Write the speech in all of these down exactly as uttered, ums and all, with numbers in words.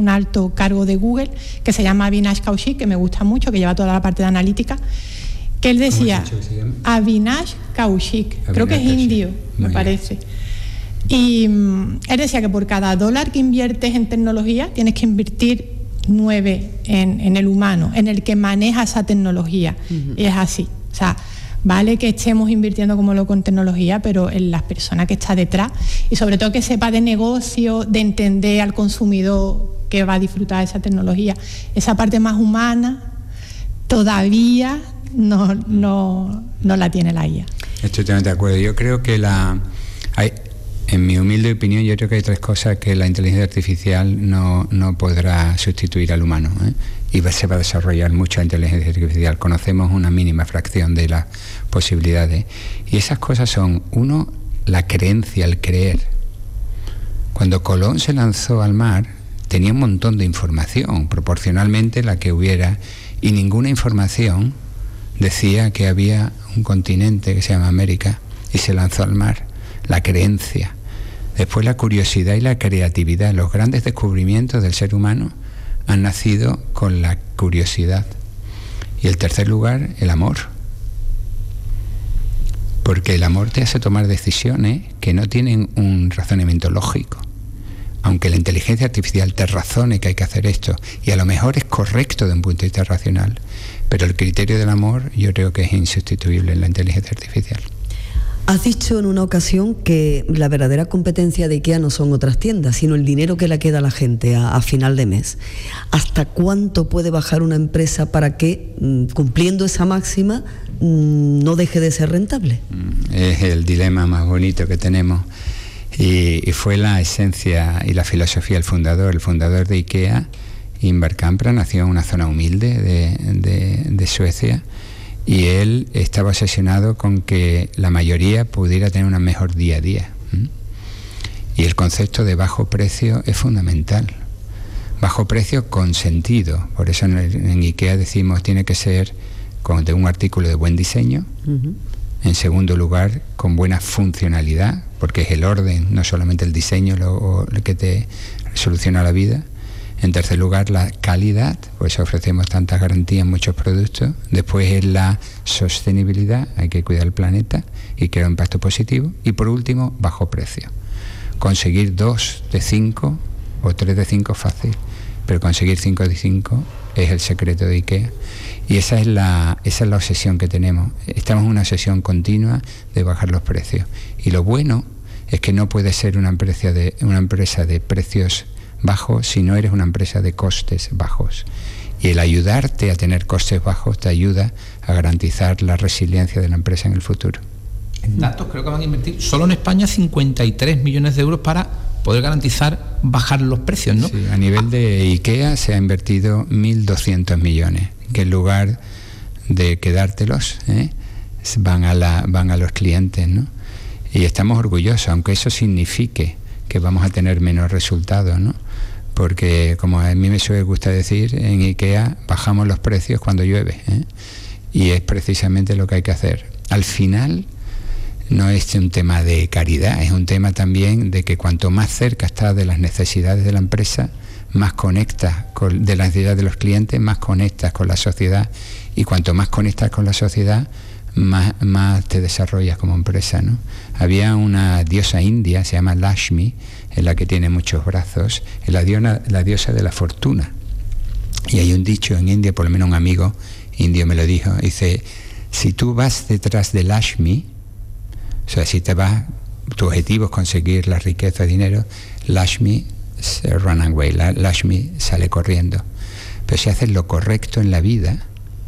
un alto cargo de Google, que se llama Avinash Kaushik, que me gusta mucho, que lleva toda la parte de analítica, que él decía, ¿Cómo has dicho que se llama? Avinash Kaushik, Avinash creo que es Kaushik. Indio, Muy me parece. Y um, él decía que por cada dólar que inviertes en tecnología, tienes que invertir nueve en, en el humano, en el que maneja esa tecnología. Uh-huh. Y es así. O sea, vale que estemos invirtiendo como loco en tecnología, pero en las personas que está detrás, y sobre todo que sepa de negocio, de entender al consumidor que va a disfrutar de esa tecnología. Esa parte más humana todavía no, no, no la tiene la I A. Estoy totalmente de acuerdo. Yo creo que la hay, en mi humilde opinión, yo creo que hay tres cosas que la inteligencia artificial no, no podrá sustituir al humano, ¿eh? Y se va a desarrollar mucha inteligencia artificial. Conocemos una mínima fracción de las posibilidades. Y esas cosas son, uno, la creencia, el creer. Cuando Colón se lanzó al mar, tenía un montón de información, proporcionalmente la que hubiera, y ninguna información decía que había un continente que se llama América, y se lanzó al mar. La creencia. Después la curiosidad y la creatividad. Los grandes descubrimientos del ser humano han nacido con la curiosidad. Y el tercer lugar, el amor. Porque el amor te hace tomar decisiones que no tienen un razonamiento lógico. Aunque la inteligencia artificial te razone que hay que hacer esto, y a lo mejor es correcto desde un punto de vista racional, pero el criterio del amor yo creo que es insustituible en la inteligencia artificial. Has dicho en una ocasión que la verdadera competencia de IKEA no son otras tiendas, sino el dinero que le queda a la gente a, a final de mes. ¿Hasta cuánto puede bajar una empresa para que, cumpliendo esa máxima, no deje de ser rentable? Es el dilema más bonito que tenemos. Y, y fue la esencia y la filosofía del fundador. El fundador de IKEA, Ingvar Kamprad, nació en una zona humilde de, de, de Suecia. Y él estaba obsesionado con que la mayoría pudiera tener un mejor día a día. ¿Mm? Y el concepto de bajo precio es fundamental. Bajo precio con sentido. Por eso en, el, en IKEA decimos tiene que ser con, de un artículo de buen diseño. Uh-huh. En segundo lugar, con buena funcionalidad, porque es el orden, no solamente el diseño lo, lo que te soluciona la vida. En tercer lugar, la calidad, pues ofrecemos tantas garantías en muchos productos. Después es la sostenibilidad, hay que cuidar el planeta y crear un impacto positivo. Y por último, bajo precio. Conseguir dos de cinco o tres de cinco es fácil, pero conseguir cinco de cinco es el secreto de IKEA. Y esa es la, esa es la obsesión que tenemos. Estamos en una obsesión continua de bajar los precios. Y lo bueno es que no puede ser una empresa de, una empresa de precios bajos si no eres una empresa de costes bajos. Y el ayudarte a tener costes bajos te ayuda a garantizar la resiliencia de la empresa en el futuro. En datos creo que van a invertir solo en España cincuenta y tres millones de euros para poder garantizar bajar los precios, ¿no? Sí, a nivel de IKEA se ha invertido mil doscientos millones, que en lugar de quedártelos, ¿eh? van a la, van a los clientes, ¿no? Y estamos orgullosos, aunque eso signifique que vamos a tener menos resultados, ¿no? Porque, como a mí me suele gusta decir, en IKEA bajamos los precios cuando llueve, ¿eh? Y es precisamente lo que hay que hacer. Al final, no es un tema de caridad, es un tema también de que cuanto más cerca estás de las necesidades de la empresa, más conectas con de las necesidades de los clientes, más conectas con la sociedad, y cuanto más conectas con la sociedad, más, más te desarrollas como empresa, ¿no? Había una diosa india, se llama Lakshmi, en la que tiene muchos brazos, es la, diona, la diosa de la fortuna. Y hay un dicho en India, por lo menos un amigo indio me lo dijo, dice, si tú vas detrás de Lakshmi, o sea, si te vas, tu objetivo es conseguir la riqueza, el dinero, Lakshmi se run away, la, Lakshmi sale corriendo. Pero si haces lo correcto en la vida,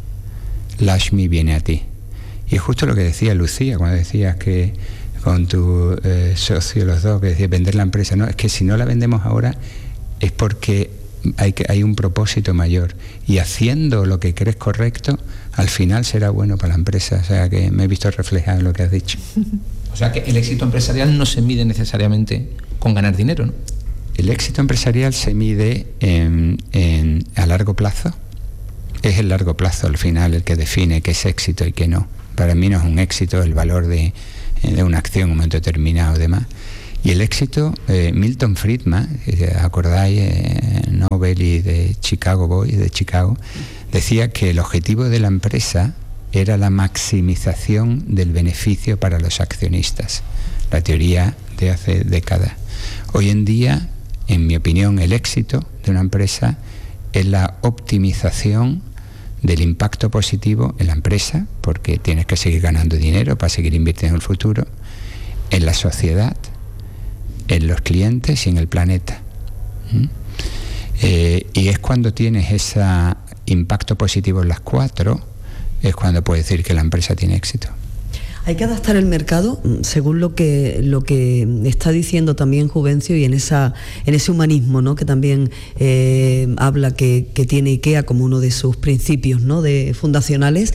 Lakshmi viene a ti. Y es justo lo que decía Lucía cuando decías que con tu eh, socio, los dos, que decía vender la empresa. No, es que si no la vendemos ahora es porque hay, que, hay un propósito mayor. Y haciendo lo que crees correcto, al final será bueno para la empresa. O sea, que me he visto reflejado en lo que has dicho. O sea, que el éxito empresarial no se mide necesariamente con ganar dinero, ¿no? El éxito empresarial se mide en, en, a largo plazo. Es el largo plazo al final el que define qué es éxito y qué no. Para mí no es un éxito el valor de, de una acción en un momento determinado y demás. Y el éxito, eh, Milton Friedman, ¿acordáis? Eh, Nobel Belli de Chicago Boys, de Chicago, decía que el objetivo de la empresa era la maximización del beneficio para los accionistas. La teoría de hace décadas. Hoy en día, en mi opinión, el éxito de una empresa es la optimización del impacto positivo en la empresa, porque tienes que seguir ganando dinero para seguir invirtiendo en el futuro, en la sociedad, en los clientes y en el planeta. ¿Mm? Eh, y es cuando tienes ese impacto positivo en las cuatro, es cuando puedes decir que la empresa tiene éxito. Hay que adaptar el mercado según lo que lo que está diciendo también Juvencio, y en esa en ese humanismo, ¿no?, que también eh, habla que, que tiene IKEA como uno de sus principios, ¿no?, de fundacionales,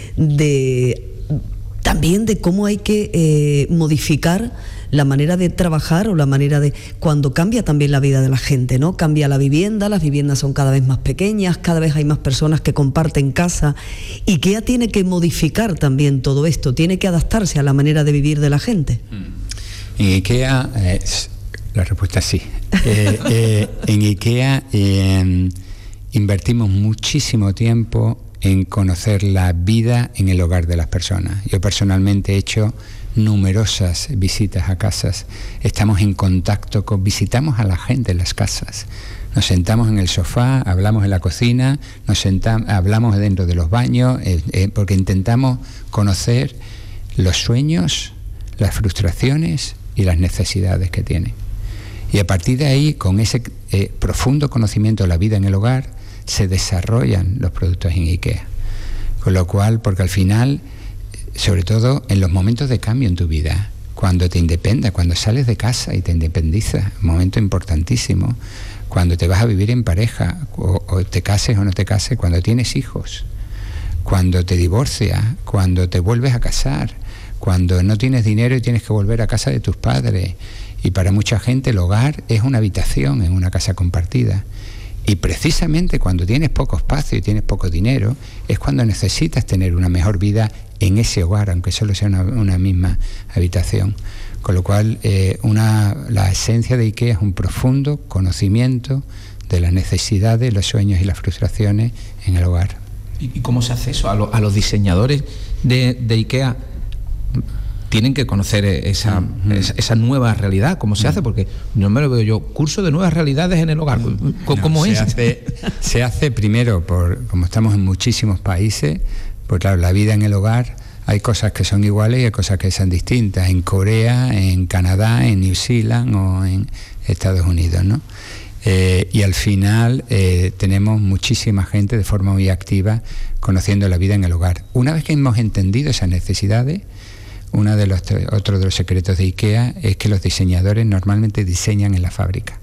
de también de cómo hay que eh, modificar la manera de trabajar o la manera de... cuando cambia también la vida de la gente, ¿no? Cambia la vivienda, las viviendas son cada vez más pequeñas, cada vez hay más personas que comparten casa. IKEA tiene que modificar también todo esto, tiene que adaptarse a la manera de vivir de la gente. En IKEA, eh, la respuesta es sí. Eh, eh, en IKEA eh, invertimos muchísimo tiempo en conocer la vida en el hogar de las personas. Yo personalmente he hecho numerosas visitas a casas, estamos en contacto con, visitamos a la gente en las casas, nos sentamos en el sofá, hablamos en la cocina, nos sentamos, hablamos dentro de los baños, eh, eh, porque intentamos conocer los sueños, las frustraciones y las necesidades que tienen. Y a partir de ahí, con ese eh, profundo conocimiento de la vida en el hogar, se desarrollan los productos en IKEA. Con lo cual, porque al final, sobre todo en los momentos de cambio en tu vida, cuando te independas, cuando sales de casa y te independizas, momento importantísimo, cuando te vas a vivir en pareja, o, o te cases o no te cases, cuando tienes hijos, cuando te divorcias, cuando te vuelves a casar, cuando no tienes dinero y tienes que volver a casa de tus padres. Y para mucha gente el hogar es una habitación en una casa compartida. Y precisamente cuando tienes poco espacio y tienes poco dinero, es cuando necesitas tener una mejor vida en ese hogar, aunque solo sea una, una misma habitación. Con lo cual, eh, una, la esencia de IKEA es un profundo conocimiento de las necesidades, los sueños y las frustraciones en el hogar. ¿Y cómo se hace eso? A, lo, a los diseñadores de, de IKEA tienen que conocer esa, mm. esa, esa nueva realidad, ¿cómo se mm. hace? Porque no me lo veo yo, curso de nuevas realidades en el hogar, ¿cómo no, es? Se hace, se hace primero, por como estamos en muchísimos países, pues claro, la vida en el hogar, hay cosas que son iguales y hay cosas que son distintas, en Corea, en Canadá, en New Zealand o en Estados Unidos, ¿no? Eh, y al final eh, tenemos muchísima gente de forma muy activa conociendo la vida en el hogar. Una vez que hemos entendido esas necesidades, uno de los otro de los secretos de IKEA es que los diseñadores normalmente diseñan en la fábrica.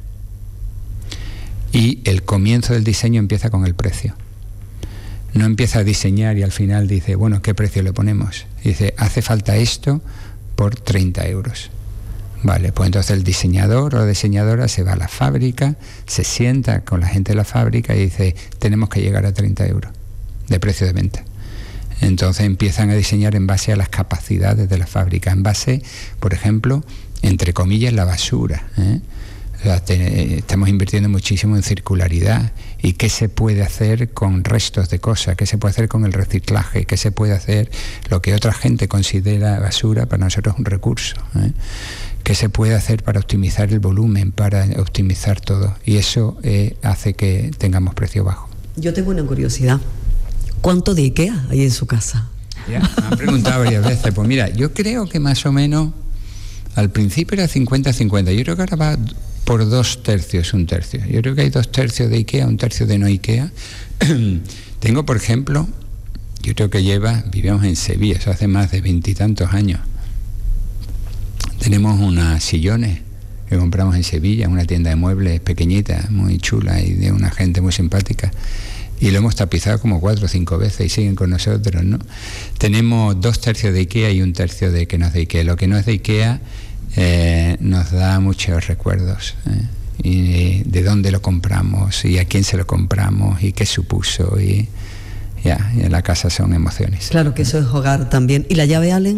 Y el comienzo del diseño empieza con el precio. No empieza a diseñar y al final dice, bueno, ¿qué precio le ponemos? Y dice, hace falta esto por treinta euros. Vale, pues entonces el diseñador o la diseñadora se va a la fábrica, se sienta con la gente de la fábrica y dice, tenemos que llegar a treinta euros de precio de venta. Entonces empiezan a diseñar en base a las capacidades de la fábrica, en base, por ejemplo, entre comillas, la basura, ¿eh? O sea, te, estamos invirtiendo muchísimo en circularidad y qué se puede hacer con restos de cosas, qué se puede hacer con el reciclaje, qué se puede hacer, lo que otra gente considera basura, para nosotros es un recurso, ¿eh? Qué se puede hacer para optimizar el volumen, para optimizar todo, y eso eh, hace que tengamos precio bajo. Yo tengo una curiosidad. ¿Cuánto de IKEA hay en su casa? Ya, me han preguntado varias veces. Pues mira, yo creo que más o menos al principio era cincuenta cincuenta. Yo creo que ahora va por dos tercios, un tercio. Yo creo que hay dos tercios de IKEA, un tercio de no IKEA. Tengo, por ejemplo, yo creo que lleva, vivimos en Sevilla, eso hace más de veintitantos años. Tenemos unas sillones que compramos en Sevilla, una tienda de muebles pequeñita, muy chula y de una gente muy simpática. Y lo hemos tapizado como cuatro o cinco veces y siguen con nosotros, ¿no? Tenemos dos tercios de IKEA y un tercio de que no es de IKEA. Lo que no es de IKEA eh, nos da muchos recuerdos, ¿eh? Y de dónde lo compramos y a quién se lo compramos y qué supuso. Y ya, y en la casa son emociones. Claro que eso es hogar también. ¿Y la llave Allen?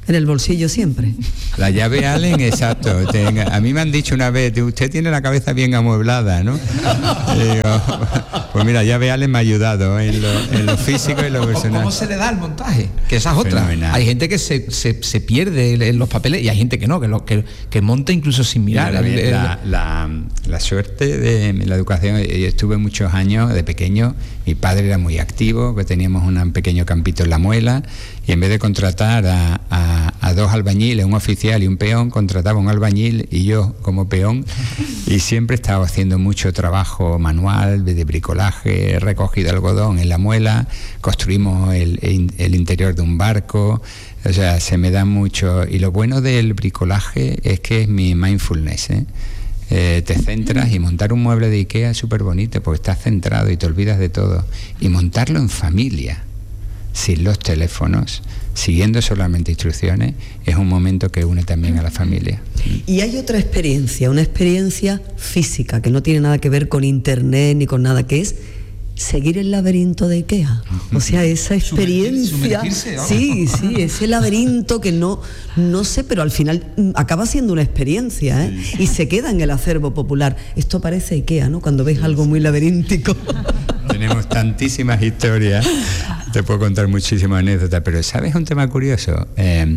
En el bolsillo siempre. La llave Allen, exacto. Tenga, a mí me han dicho una vez, usted tiene la cabeza bien amueblada, ¿no? Digo, pues mira, llave Allen me ha ayudado en lo, en lo físico y lo personal. ¿Cómo se le da el montaje? Que esa es otra. Fenomenal. Hay gente que se, se, se pierde en los papeles y hay gente que no, que, lo, que, que monta incluso sin mirar. Mira, el, el, la, la, la suerte de la educación, yo estuve muchos años de pequeño, mi padre era muy activo, que teníamos un pequeño campito en La Muela, y en vez de contratar a, a, a dos albañiles, un oficial y un peón, contrataba un albañil y yo como peón, y siempre estaba haciendo mucho trabajo manual, de bricolaje, recogido algodón en La Muela, construimos el, el, el interior de un barco, o sea, se me da mucho, y lo bueno del bricolaje es que es mi mindfulness, ¿eh? Eh, te centras, y montar un mueble de IKEA es súper bonito porque estás centrado y te olvidas de todo, y montarlo en familia, sin los teléfonos, siguiendo solamente instrucciones, es un momento que une también a la familia. Y hay otra experiencia, una experiencia física que no tiene nada que ver con internet ni con nada, que es seguir el laberinto de IKEA. O sea, esa experiencia, sí, sí, ese laberinto que no, no sé, pero al final acaba siendo una experiencia, ¿eh? Y se queda en el acervo popular. Esto parece IKEA, ¿no? Cuando ves algo muy laberíntico. Tenemos tantísimas historias, te puedo contar muchísimas anécdotas, pero ¿sabes un tema curioso? Eh,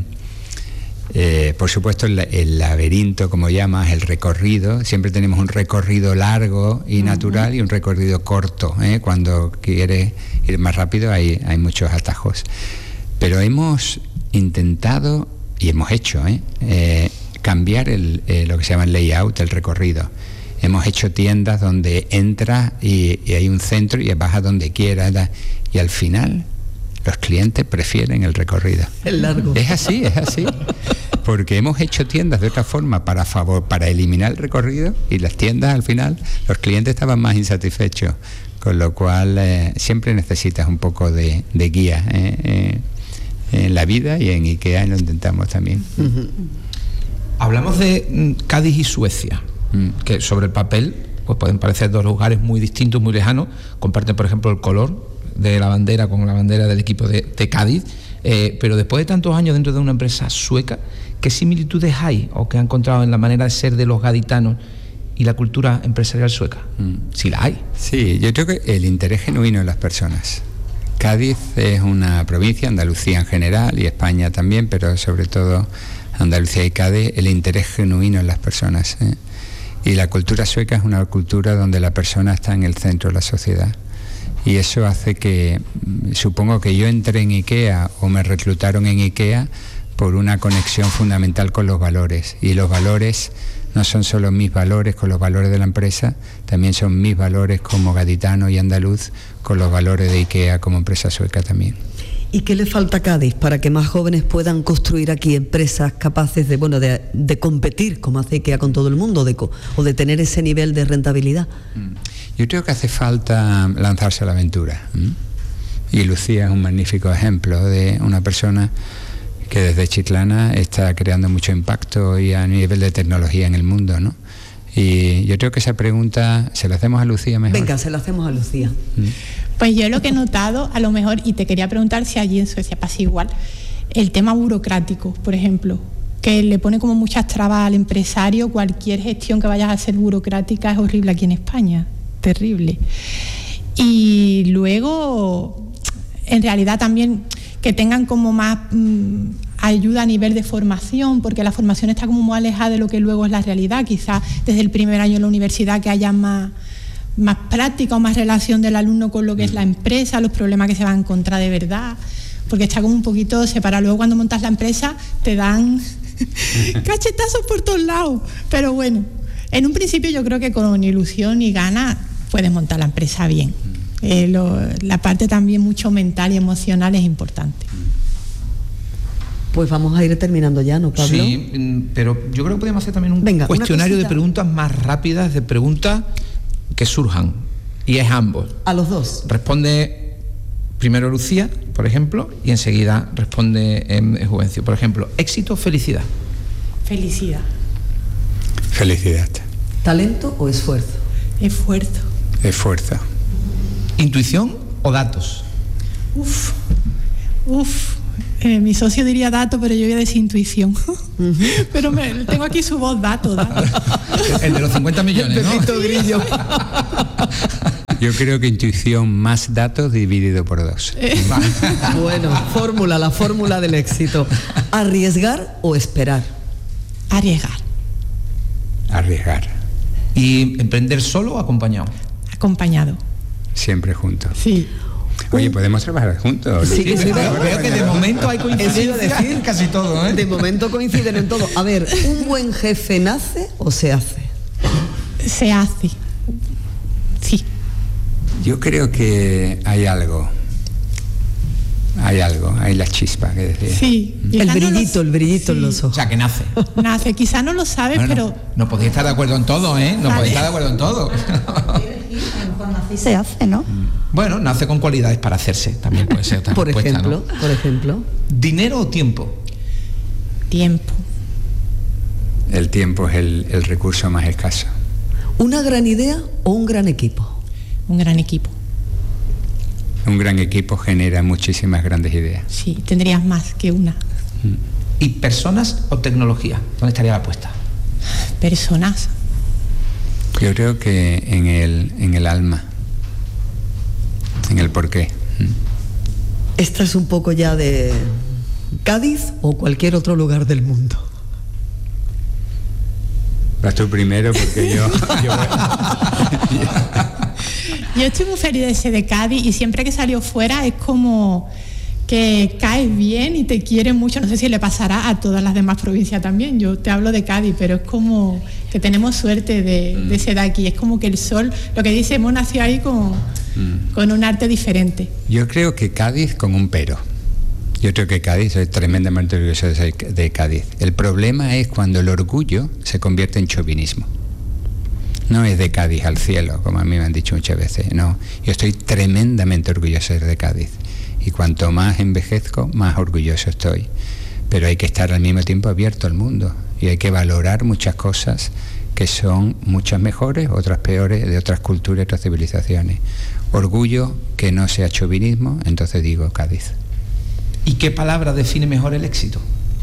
eh, por supuesto el, el laberinto, como llamas, el recorrido, siempre tenemos un recorrido largo y natural y un recorrido corto, ¿eh? Cuando quieres ir más rápido hay, hay muchos atajos, pero hemos intentado y hemos hecho ¿eh? Eh, cambiar el, eh, lo que se llama el layout, el recorrido. Hemos hecho tiendas donde entras y, y hay un centro y vas a donde quieras, y al final los clientes prefieren el recorrido. El largo. Es así, es así. Porque hemos hecho tiendas de otra forma para favor, para eliminar el recorrido, y las tiendas al final, los clientes estaban más insatisfechos. Con lo cual eh, siempre necesitas un poco de, de guía eh, eh, en la vida, y en IKEA lo intentamos también. Uh-huh. Hablamos de mm, Cádiz y Suecia, mm. que sobre el papel pues pueden parecer dos lugares muy distintos, muy lejanos. Comparten, por ejemplo, el color de la bandera con la bandera del equipo de, de Cádiz, eh, pero después de tantos años dentro de una empresa sueca, ¿qué similitudes hay o qué han encontrado en la manera de ser de los gaditanos y la cultura empresarial sueca? Mm. Si la hay. Sí, yo creo que el interés genuino en las personas. Cádiz es una provincia, Andalucía en general y España también, pero sobre todo Andalucía y Cádiz, el interés genuino en las personas, ¿eh? Y la cultura sueca es una cultura donde la persona está en el centro de la sociedad. Y eso hace que, supongo que yo entré en IKEA o me reclutaron en IKEA por una conexión fundamental con los valores. Y los valores no son solo mis valores con los valores de la empresa, también son mis valores como gaditano y andaluz con los valores de IKEA como empresa sueca también. ¿Y qué le falta a Cádiz para que más jóvenes puedan construir aquí empresas capaces de, bueno, de, de competir, como hace IKEA con todo el mundo, de, o de tener ese nivel de rentabilidad? Yo creo que hace falta lanzarse a la aventura. Y Lucía es un magnífico ejemplo de una persona que desde Chiclana está creando mucho impacto y a nivel de tecnología en el mundo, ¿no? Y yo creo que esa pregunta se la hacemos a Lucía mejor. Venga, se la hacemos a Lucía. ¿Mm? Pues yo lo que he notado, a lo mejor, y te quería preguntar si allí en Suecia pasa igual, el tema burocrático, por ejemplo, que le pone como muchas trabas al empresario. Cualquier gestión que vayas a hacer burocrática es horrible aquí en España, terrible. Y luego, en realidad también que tengan como más mmm, ayuda a nivel de formación, porque la formación está como muy alejada de lo que luego es la realidad. Quizás desde el primer año en la universidad que haya más, más práctica o más relación del alumno con lo que es la empresa, los problemas que se van a encontrar de verdad, porque está como un poquito separado. Luego cuando montas la empresa te dan cachetazos por todos lados, pero bueno, en un principio yo creo que con ilusión y ganas puedes montar la empresa bien. Eh, lo, la parte también mucho mental y emocional es importante. Pues vamos a ir terminando ya, ¿no, Pablo? Sí, pero yo creo que podemos hacer también un Venga, cuestionario de preguntas más rápidas, de preguntas que surjan, y es ambos. A los dos. Responde primero Lucía, por ejemplo, y enseguida responde eh, Juvencio. Por ejemplo, éxito o felicidad. Felicidad. Felicidad. ¿Talento o esfuerzo? Esfuerzo. Esfuerzo. ¿Intuición o datos? Uf, uf. que mi socio diría dato, pero yo voy a decir intuición. Uh-huh. Pero me, tengo aquí su voz, dato, dato. El de los cincuenta millones, ¿no? Grillo. Yo creo que intuición más datos dividido por dos. Eh. Bueno, fórmula, la fórmula del éxito. ¿Arriesgar o esperar? Arriesgar. Arriesgar. ¿Y emprender solo o acompañado? Acompañado. Siempre juntos. Sí. Oye, ¿podemos trabajar juntos? Sí, sí, sí, veo, veo que de momento hay coincidencia decir casi todo, ¿eh? De momento coinciden en todo. A ver, ¿un buen jefe nace o se hace? Se hace. Sí. Yo creo que hay algo. Hay algo, hay la chispa que decía. Sí. El brillito, el brillito sí. en los ojos. O sea, que nace. Nace, quizá no lo sabes, Bueno, pero... No, no podéis estar de acuerdo en todo, ¿eh? No podéis estar de acuerdo en todo. Así se hace, ¿no? Bueno, nace con cualidades para hacerse, también puede ser otra Por respuesta, ejemplo, ¿no? por ejemplo. ¿Dinero o tiempo? Tiempo. El tiempo es el, el recurso más escaso. ¿Una gran idea o un gran equipo? Un gran equipo. Un gran equipo genera muchísimas grandes ideas. Sí, tendrías más que una. ¿Y personas o tecnología? ¿Dónde estaría la apuesta? Personas. Yo creo que en el, en el alma, en el porqué. Esta es un poco ya de Cádiz o cualquier otro lugar del mundo. Vas tú primero porque yo... yo Yo estoy muy feliz de ser de Cádiz y siempre que salió fuera es como que caes bien y te quieren mucho. No sé si le pasará a todas las demás provincias también. Yo te hablo de Cádiz, pero es como que tenemos suerte de, de ser de aquí. Es como que el sol, lo que dice, hemos nacido ahí con, mm. con un arte diferente. Yo creo que Cádiz con un pero. Yo creo que Cádiz, soy tremendamente orgulloso de, de Cádiz. El problema es cuando el orgullo se convierte en chauvinismo. No es de Cádiz al cielo, como a mí me han dicho muchas veces. No, yo estoy tremendamente orgulloso de ser de Cádiz. Y cuanto más envejezco, más orgulloso estoy. Pero hay que estar al mismo tiempo abierto al mundo. Y hay que valorar muchas cosas que son muchas mejores, otras peores, de otras culturas y otras civilizaciones. Orgullo que no sea chauvinismo, entonces digo Cádiz. ¿Y qué palabra define mejor el éxito?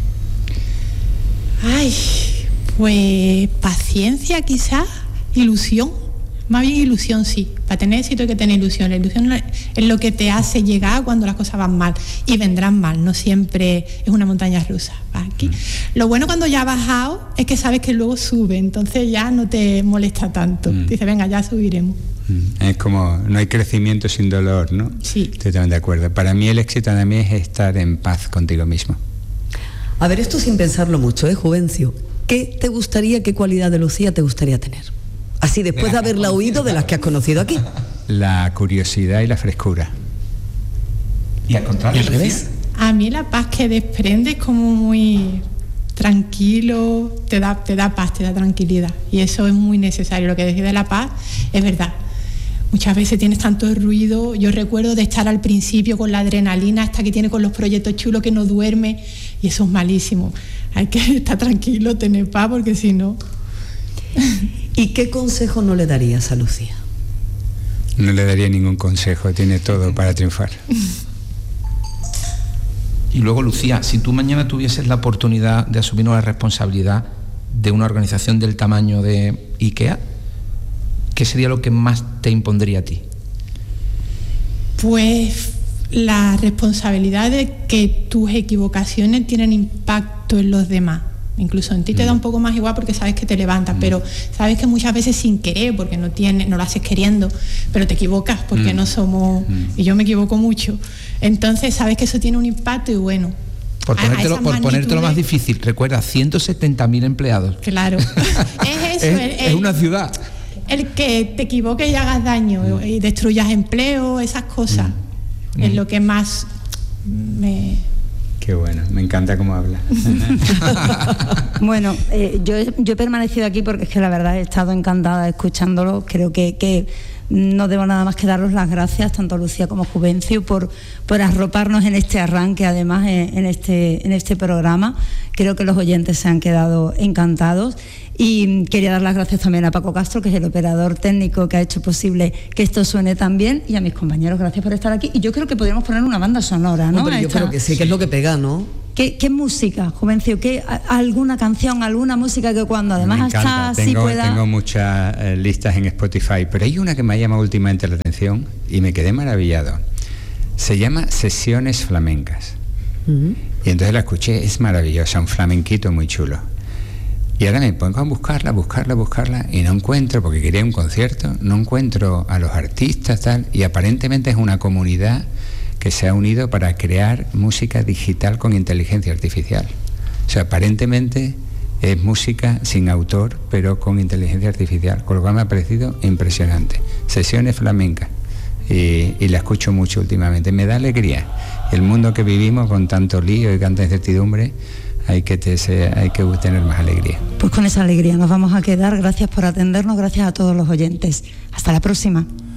Ay, pues paciencia quizás, ilusión, más bien ilusión sí, para tener éxito hay que tener ilusión, la ilusión es lo que te hace llegar cuando las cosas van mal y vendrán mal, no siempre es una montaña rusa. Aquí. Mm. Lo bueno cuando ya has bajado es que sabes que luego sube, entonces ya no te molesta tanto, mm. dices venga ya subiremos. Es como, no hay crecimiento sin dolor, ¿no? Sí. Estoy también de acuerdo. Para mí el éxito también es estar en paz contigo mismo. A ver, esto sin pensarlo mucho, ¿eh, Juvencio? ¿Qué te gustaría, qué cualidad de Lucía te gustaría tener? Así después de haberla oído de las que has conocido aquí. La curiosidad y la frescura. ¿Y al contrario? ¿Y al revés? A mí la paz que desprende es como muy tranquilo, te da, te da paz, te da tranquilidad. Y eso es muy necesario. Lo que decís de la paz es verdad. Muchas veces tienes tanto ruido. Yo recuerdo de estar al principio con la adrenalina hasta que tiene con los proyectos chulos que no duerme y eso es malísimo. Hay que estar tranquilo, tener paz porque si no... ¿Y qué consejo no le darías a Lucía? No le daría ningún consejo, tiene todo para triunfar. Y luego, Lucía, si tú mañana tuvieses la oportunidad de asumir la responsabilidad de una organización del tamaño de IKEA, ¿qué sería lo que más te impondría a ti? Pues la responsabilidad de que tus equivocaciones tienen impacto en los demás. Incluso en ti te da un poco más igual porque sabes que te levantas, mm. pero sabes que muchas veces sin querer, porque no tienes, no lo haces queriendo, pero te equivocas porque mm. no somos, mm. y yo me equivoco mucho. Entonces sabes que eso tiene un impacto y bueno. Por ponértelo, por ponértelo más difícil, recuerda, ciento setenta mil empleados. Claro. es eso. es, el, es el, una ciudad. El que te equivoques y hagas daño mm. y destruyas empleo, esas cosas, mm. es mm. lo que más me... Qué bueno, me encanta cómo habla. Bueno, eh, yo, yo he permanecido aquí porque es que la verdad he estado encantada escuchándolo. Creo que, que no debo nada más que daros las gracias, tanto a Lucía como a Juvencio, por, por arroparnos en este arranque, además en, en, este, en este programa. Creo que los oyentes se han quedado encantados. Y quería dar las gracias también a Paco Castro, que es el operador técnico que ha hecho posible que esto suene tan bien, y a mis compañeros, gracias por estar aquí. Y yo creo que podríamos poner una banda sonora, ¿no? Bueno, yo esta... creo que sí, que es lo que pega, ¿no? ¿Qué, qué música, Juvencio? ¿Qué, alguna canción, alguna música que cuando además me está así tengo, pueda...? Tengo muchas eh, listas en Spotify, pero hay una que me ha llamado últimamente la atención y me quedé maravillado. Se llama Sesiones Flamencas. Uh-huh. Y entonces la escuché, es maravillosa, un flamenquito muy chulo. Y ahora me pongo a buscarla, buscarla, buscarla y no encuentro, porque quería un concierto, no encuentro a los artistas, tal, y aparentemente es una comunidad que se ha unido para crear música digital con inteligencia artificial. O sea, aparentemente es música sin autor, pero con inteligencia artificial, con lo cual me ha parecido impresionante. Sesiones flamencas, y, y la escucho mucho últimamente, me da alegría. El mundo que vivimos con tanto lío y tanta incertidumbre, hay que, te, hay que tener más alegría. Pues con esa alegría nos vamos a quedar. Gracias por atendernos, gracias a todos los oyentes. Hasta la próxima.